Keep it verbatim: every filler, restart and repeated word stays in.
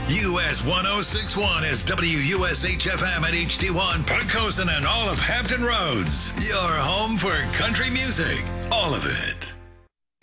U S one oh six point one is W U S H F M at H D one, Pocosin and all of Hampton Roads. Your home for country music. All of it.